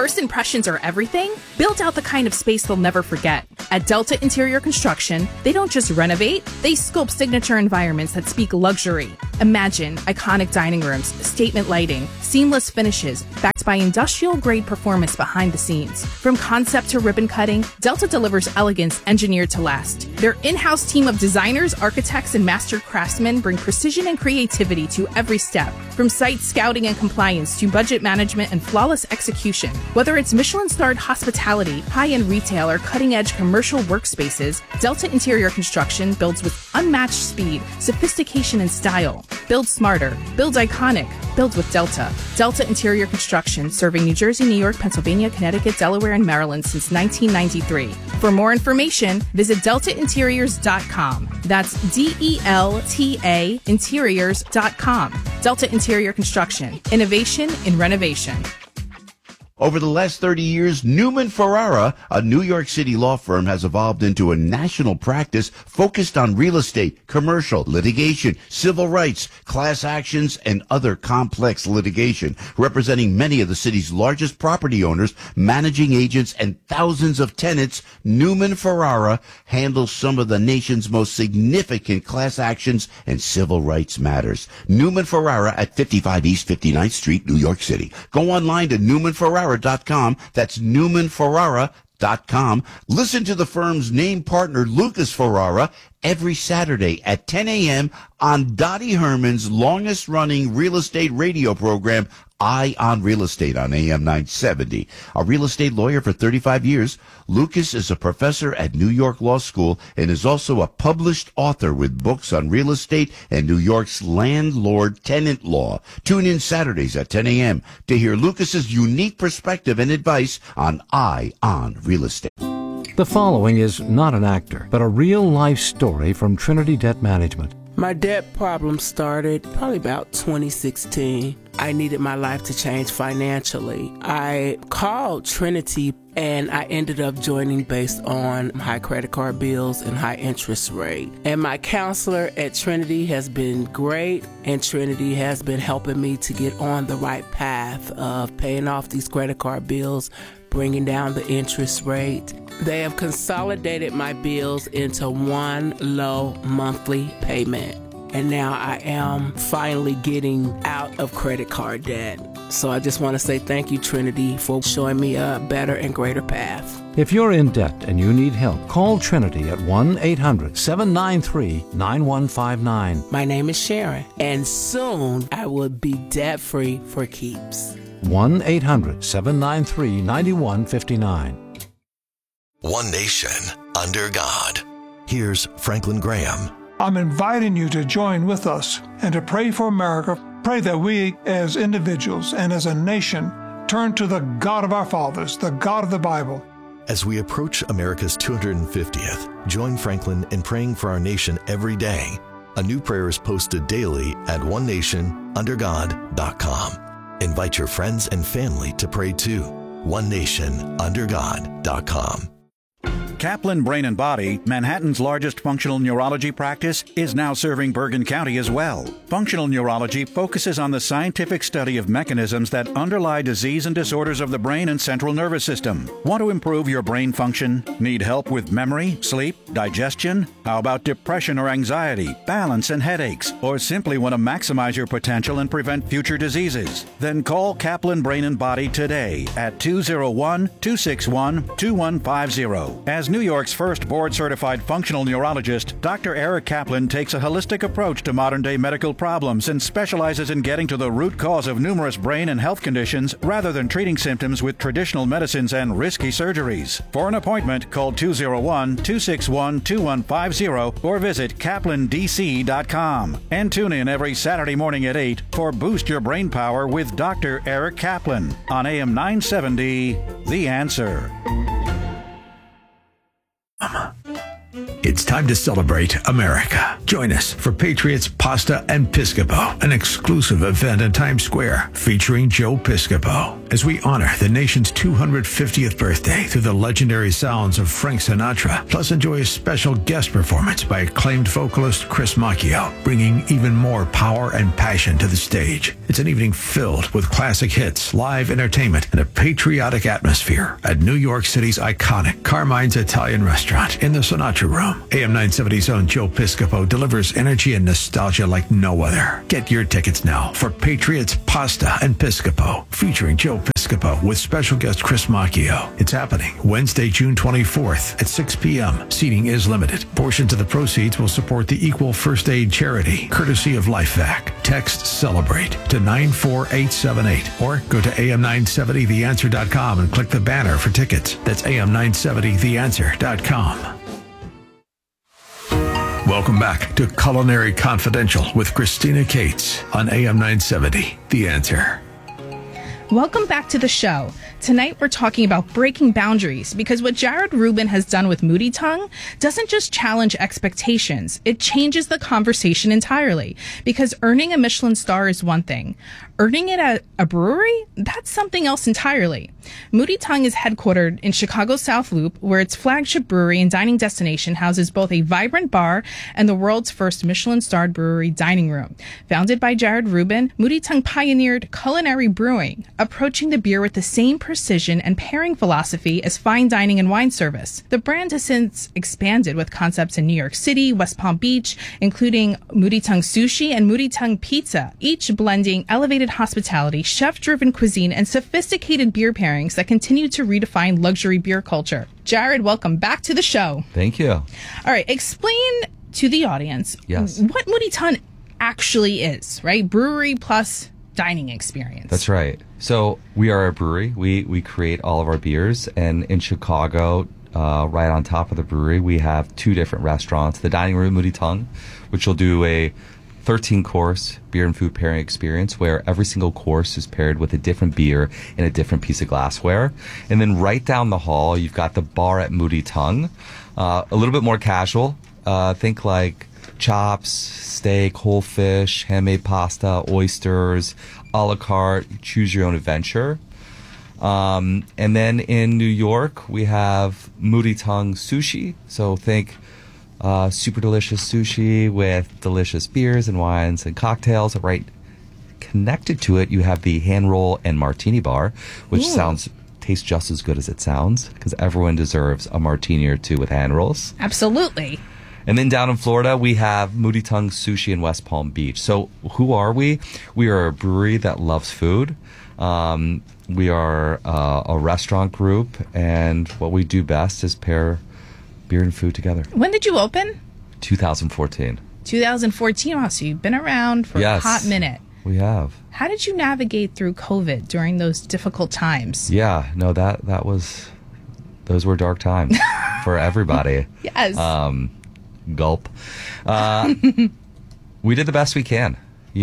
First impressions are everything? Build out the kind of space they'll never forget. At Delta Interior Construction, they don't just renovate, they sculpt signature environments that speak luxury. Imagine iconic dining rooms, statement lighting, seamless finishes, backed by industrial-grade performance behind the scenes. From concept to ribbon cutting, Delta delivers elegance engineered to last. Their in-house team of designers, architects, and master craftsmen bring precision and creativity to every step. From site scouting and compliance to budget management and flawless execution. Whether it's Michelin-starred hospitality, high-end retail, or cutting-edge commercial workspaces, Delta Interior Construction builds with unmatched speed, sophistication, and style. Build smarter. Build iconic. Build with Delta. Delta Interior Construction, serving New Jersey, New York, Pennsylvania, Connecticut, Delaware, and Maryland since 1993. For more information, visit deltainteriors.com. That's DELTA interiors.com. Delta Interior Construction. Innovation in renovation. Over the last 30 years, Newman Ferrara, a New York City law firm, has evolved into a national practice focused on real estate, commercial, litigation, civil rights, class actions, and other complex litigation, representing many of the city's largest property owners, managing agents, and thousands of tenants. Newman Ferrara handles some of the nation's most significant class actions and civil rights matters. Newman Ferrara at 55 East 59th Street, New York City. Go online to newmanferrara.com. That's newmanferrara.com. Listen to the firm's name partner, Lucas Ferrara, every Saturday at 10 a.m. on Dottie Herman's longest-running real estate radio program, Eye on Real Estate, on AM 970. A real estate lawyer for 35 years, Lucas is a professor at New York Law School and is also a published author with books on real estate and New York's landlord-tenant law. Tune in Saturdays at 10 a.m. to hear Lucas's unique perspective and advice on Eye on Real Estate. The following is not an actor, but a real-life story from Trinity Debt Management. My debt problem started probably about 2016. I needed my life to change financially. I called Trinity and I ended up joining based on high credit card bills and high interest rate. And my counselor at Trinity has been great, and Trinity has been helping me to get on the right path of paying off these credit card bills, bringing down the interest rate. They have consolidated my bills into one low monthly payment. And now I am finally getting out of credit card debt. So I just want to say thank you, Trinity, for showing me a better and greater path. If you're in debt and you need help, call Trinity at 1-800-793-9159. My name is Sharon, and soon I will be debt-free for keeps. 1-800-793-9159. One nation, under God. Here's Franklin Graham. I'm inviting you to join with us and to pray for America. Pray that we as individuals and as a nation turn to the God of our fathers, the God of the Bible. As we approach America's 250th, join Franklin in praying for our nation every day. A new prayer is posted daily at onenationundergod.com. Invite your friends and family to pray too. onenationundergod.com. Kaplan Brain and Body, Manhattan's largest functional neurology practice, is now serving Bergen County as well. Functional neurology focuses on the scientific study of mechanisms that underlie disease and disorders of the brain and central nervous system. Want to improve your brain function? Need help with memory, sleep, digestion? How about depression or anxiety, balance and headaches? Or simply want to maximize your potential and prevent future diseases? Then call Kaplan Brain and Body today at 201-261-2150. As New York's first board-certified functional neurologist, Dr. Eric Kaplan takes a holistic approach to modern-day medical problems and specializes in getting to the root cause of numerous brain and health conditions rather than treating symptoms with traditional medicines and risky surgeries. For an appointment, call 201-261-2150 or visit kaplandc.com. And tune in every Saturday morning at 8 for Boost Your Brain Power with Dr. Eric Kaplan on AM 970, The Answer. It's time to celebrate America. Join us for Patriots Pasta and Piscopo, an exclusive event in Times Square featuring Joe Piscopo, as we honor the nation's 250th birthday through the legendary sounds of Frank Sinatra, plus enjoy a special guest performance by acclaimed vocalist Chris Macchio, bringing even more power and passion to the stage. It's an evening filled with classic hits, live entertainment, and a patriotic atmosphere at New York City's iconic Carmine's Italian Restaurant in the Sinatra Room. AM 970's own Joe Piscopo delivers energy and nostalgia like no other. Get your tickets now for Patriots Pasta and Piscopo, featuring Joe Piscopo with special guest Chris Macchio. It's happening Wednesday, June 24th at 6 p.m. Seating is limited. Portions of the proceeds will support the Equal First Aid charity, courtesy of LifeVac. Text CELEBRATE to 94878 or go to am970theanswer.com and click the banner for tickets. That's am970theanswer.com. Welcome back to Culinary Confidential with Christina Cates on AM 970, The Answer. Welcome back to the show. Tonight we're talking about breaking boundaries, because what Jared Rubin has done with Moody Tongue doesn't just challenge expectations, it changes the conversation entirely. Because earning a Michelin star is one thing. Earning it at a brewery, that's something else entirely. Moody Tongue is headquartered in Chicago's South Loop, where its flagship brewery and dining destination houses both a vibrant bar and the world's first Michelin-starred brewery dining room. Founded by Jared Rubin, Moody Tongue pioneered culinary brewing, approaching the beer with the same precision and pairing philosophy as fine dining and wine service. The brand has since expanded with concepts in New York City, West Palm Beach, including Moody Tongue Sushi and Moody Tongue Pizza, each blending elevated hospitality, chef-driven cuisine, and sophisticated beer pairings that continue to redefine luxury beer culture. Jared, welcome back to the show. Thank you. All right, explain to the audience what Moody Tongue actually is, right? Brewery plus dining experience. That's right. So we are a brewery. We create all of our beers, and in Chicago, right on top of the brewery, we have two different restaurants. The dining room, Moody Tongue, which will do a 13-course beer and food pairing experience where every single course is paired with a different beer in a different piece of glassware. And then right down the hall, you've got the bar at Moody Tongue, a little bit more casual. Think like chops, steak, whole fish, handmade pasta, oysters, a la carte, choose your own adventure. And then in New York, we have Moody Tongue Sushi. So think super delicious sushi with delicious beers and wines and cocktails. Right connected to it, you have the hand roll and martini bar, which tastes just as good as it sounds, because everyone deserves a martini or two with hand rolls. Absolutely. And then down in Florida, we have Moody Tongue Sushi in West Palm Beach. So who are we? We are a brewery that loves food. We are a restaurant group, and what we do best is pair beer and food together. When did you open? 2014. 2014. Wow, so you've been around for a hot minute. We have. How did you navigate through COVID during those difficult times? Yeah, no, those were dark times for everybody. Yes. Gulp. We did the best we can,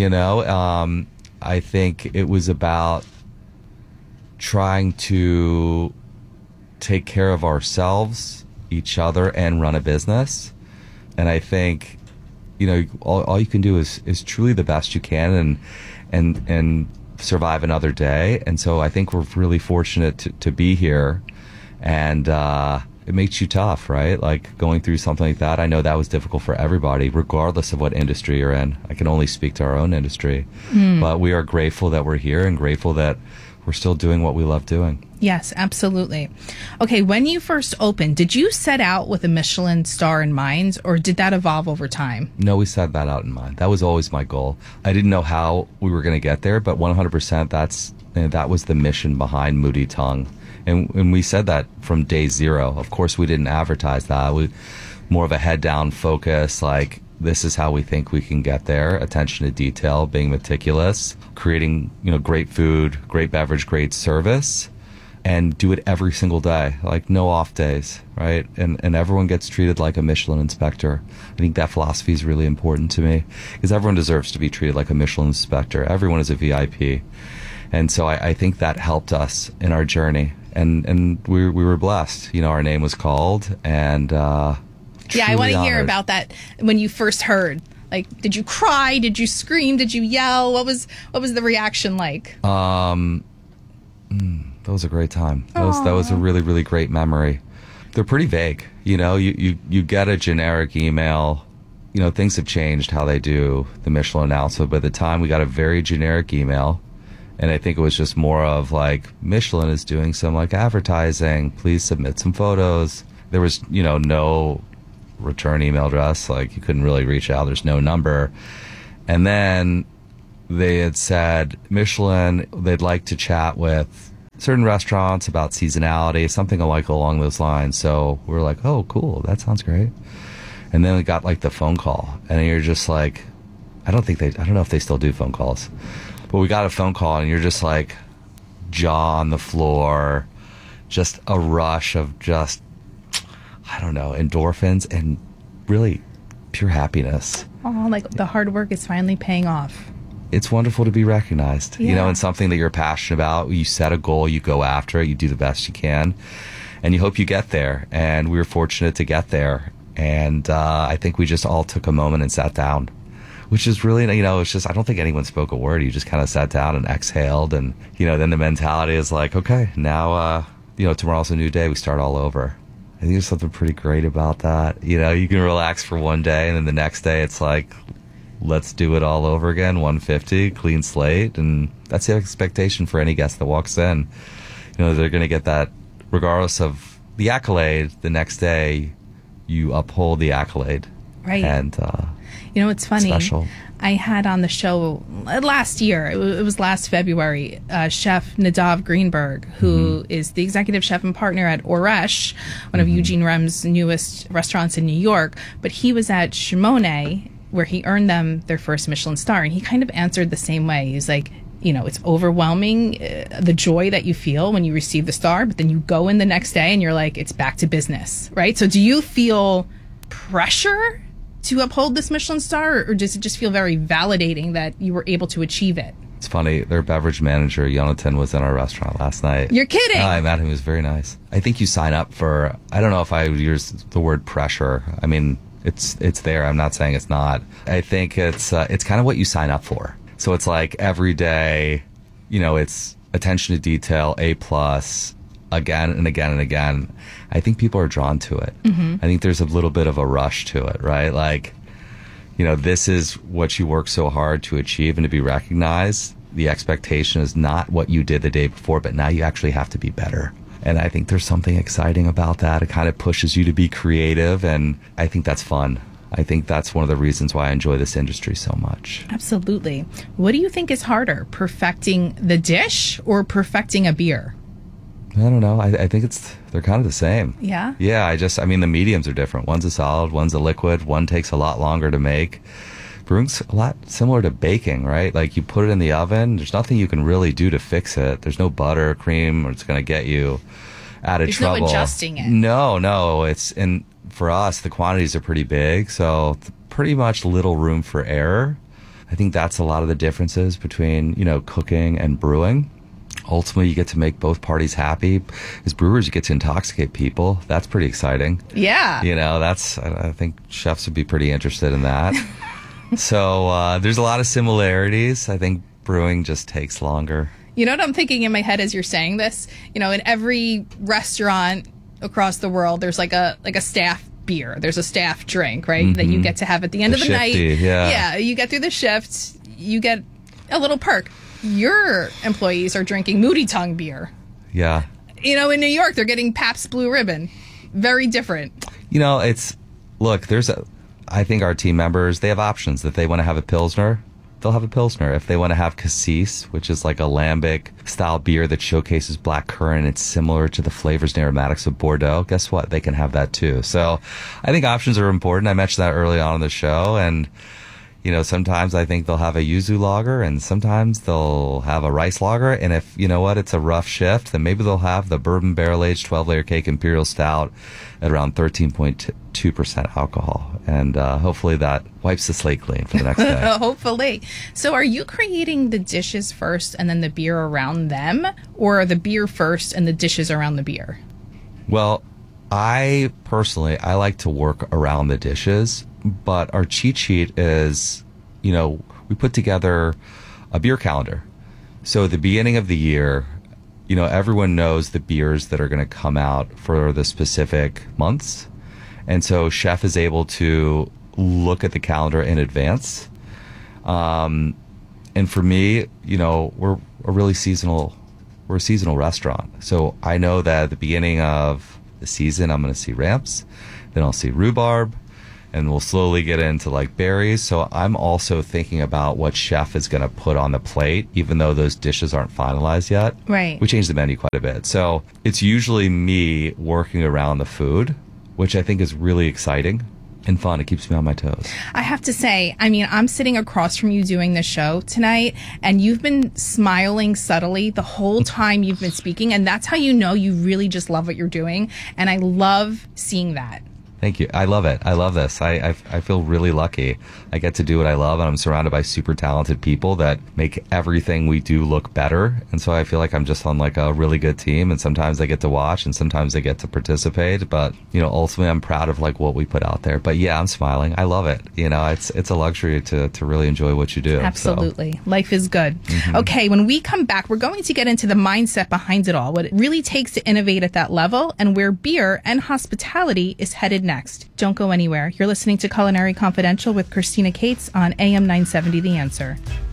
I think it was about trying to take care of ourselves, each other, and run a business. And I think, all you can do is truly the best you can and survive another day. And so I think we're really fortunate to be here. And it makes you tough, right? Like going through something like that. I know that was difficult for everybody, regardless of what industry you're in. I can only speak to our own industry. But we are grateful that we're here and grateful that we're still doing what we love doing. Yes, absolutely. Okay, when you first opened, did you set out with a Michelin star in mind, or did that evolve over time? No, we set that out in mind. That was always my goal. I didn't know how we were going to get there, but 100% that was the mission behind Moody Tongue. And we said that from day zero. Of course, we didn't advertise that. We more of a head down focus, like this is how we think we can get there. Attention to detail, being meticulous, creating, great food, great beverage, great service, and do it every single day, like no off days, right? And everyone gets treated like a Michelin inspector. I think that philosophy is really important to me, because everyone deserves to be treated like a Michelin inspector. Everyone is a VIP. And so I think that helped us in our journey. And we were blessed. Our name was called, and Yeah, I want to hear honored. about that when you first heard. Like, did you cry? Did you scream? Did you yell? What was the reaction like? That was a great time. That was a really, really great memory. They're pretty vague. You get a generic email. Things have changed how they do the Michelin announcement. But at the time, we got a very generic email. And I think it was just more of like, Michelin is doing some like advertising. Please submit some photos. There was, no return email address. Like, you couldn't really reach out. There's no number. And then they had said, Michelin, they'd like to chat with certain restaurants about seasonality, something like along those lines. So we were like, oh, cool. That sounds great. And then we got like the phone call, and you're just like, I don't know if they still do phone calls, but we got a phone call, and you're just like jaw on the floor, just a rush of just, I don't know, endorphins and really pure happiness. Oh, like the hard work is finally paying off. It's wonderful to be recognized, Yeah. in something that you're passionate about. You set a goal, you go after it, you do the best you can, and you hope you get there. And we were fortunate to get there. And I think we just all took a moment and sat down, which is really, it's just, I don't think anyone spoke a word. You just kind of sat down and exhaled. And, then the mentality is like, okay, now, tomorrow's a new day. We start all over. I think there's something pretty great about that. You can relax for one day, and then the next day it's like, let's do it all over again, 150, clean slate. And that's the expectation for any guest that walks in. They're going to get that regardless of the accolade. The next day, you uphold the accolade. Right. And, it's funny. Special. I had on the show last year, it was last February, Chef Nadav Greenberg, who is the executive chef and partner at Oresh, one of Eugene Rem's newest restaurants in New York. But he was at Shimone, where he earned them their first Michelin star. And he kind of answered the same way. He's like, it's overwhelming, the joy that you feel when you receive the star, but then you go in the next day and you're like, it's back to business, right? So do you feel pressure to uphold this Michelin star, or does it just feel very validating that you were able to achieve it? It's funny, their beverage manager, Yonatan, was in our restaurant last night. You're kidding? I met him. He was very nice. I think you sign up for, I don't know if I would use the word pressure. I mean, it's there. I'm not saying it's not. I think it's kind of what you sign up for. So it's like every day, it's attention to detail, A+, again and again and again. I think people are drawn to it. Mm-hmm. I think there's a little bit of a rush to it, right? Like, this is what you work so hard to achieve and to be recognized. The expectation is not what you did the day before, but now you actually have to be better. And I think there's something exciting about that. It kind of pushes you to be creative, and I think that's fun. I think that's one of the reasons why I enjoy this industry so much. Absolutely. What do you think is harder, perfecting the dish or perfecting a beer? I don't know. I think they're kind of the same. Yeah? Yeah, the mediums are different. One's a solid, one's a liquid. One takes a lot longer to make. Brewing's a lot similar to baking, right? Like, you put it in the oven, there's nothing you can really do to fix it. There's no butter, cream, or it's going to get you out of trouble. There's no adjusting it. No. And for us, the quantities are pretty big, so pretty much little room for error. I think that's a lot of the differences between, cooking and brewing. Ultimately, you get to make both parties happy. As brewers, you get to intoxicate people. That's pretty exciting. Yeah. I think chefs would be pretty interested in that. So there's a lot of similarities. I think brewing just takes longer. You know what I'm thinking in my head as you're saying this? In every restaurant across the world, there's like a staff beer. There's a staff drink, right? Mm-hmm. That you get to have at the end of the shifty, night. Yeah, you get through the shift, you get a little perk. Your employees are drinking Moody Tongue beer. Yeah. In New York, they're getting Pabst Blue Ribbon. Very different. I think our team members, they have options. If they want to have a Pilsner, they'll have a Pilsner. If they want to have Cassis, which is like a lambic style beer that showcases black currant, it's similar to the flavors and aromatics of Bordeaux, guess what? They can have that too. So I think options are important. I mentioned that early on in the show. And, sometimes I think they'll have a yuzu lager, and sometimes they'll have a rice lager. And if, it's a rough shift, then maybe they'll have the bourbon barrel-aged 12-layer cake imperial stout at around 13.2% alcohol. And hopefully that wipes the slate clean for the next day. Hopefully. So are you creating the dishes first and then the beer around them, or the beer first and the dishes around the beer? Well, I personally, I like to work around the dishes, but our cheat sheet is, we put together a beer calendar. So at the beginning of the year, everyone knows the beers that are going to come out for the specific months. And so chef is able to look at the calendar in advance. And for me, we're a seasonal restaurant. So I know that at the beginning of the season, I'm going to see ramps, then I'll see rhubarb, and we'll slowly get into like berries. So I'm also thinking about what chef is going to put on the plate, even though those dishes aren't finalized yet. Right. We change the menu quite a bit. So it's usually me working around the food, which I think is really exciting and fun. It keeps me on my toes. I have to say, I'm sitting across from you doing the show tonight, and you've been smiling subtly the whole time you've been speaking, and that's how you know you really just love what you're doing, and I love seeing that. Thank you. I love it. I love this. I feel really lucky. I get to do what I love, and I'm surrounded by super talented people that make everything we do look better. And so I feel like I'm just on like a really good team, and sometimes I get to watch and sometimes I get to participate. But, ultimately I'm proud of like what we put out there. But yeah, I'm smiling. I love it. It's a luxury to really enjoy what you do. Absolutely. So. Life is good. Mm-hmm. Okay, when we come back, we're going to get into the mindset behind it all, what it really takes to innovate at that level, and where beer and hospitality is headed next. Don't go anywhere. You're listening to Culinary Confidential with Christina Cates on AM 970 The Answer.